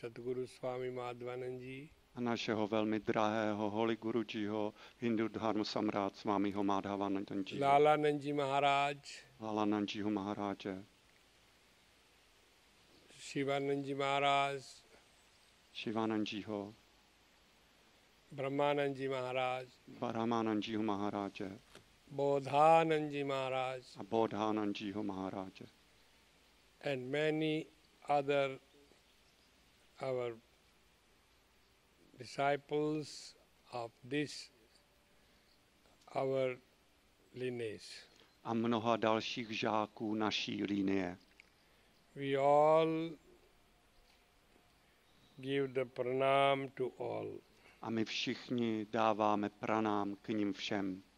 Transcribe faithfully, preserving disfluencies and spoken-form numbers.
Sadguru Swami Madhvananji, a našeho velmi drahého Holy Gurujiho, Hindu Dharma Samrát Swamiho Madhavananjiho, Lalanandji Maharaj, Lalanandjiho Maharáže, Shivanandji Maharaj, Shivanandjiho, Brahmanandji Maharaj, Brahmanandjiho Maharáže Bodhanandji Maharaj, a Bodhanandjiho Maharáže. and many other our disciples of this our lineage. A mnoha dalších žáků naší linie. We all give the pranam to all. A my všichni dáváme pranám k nim všem.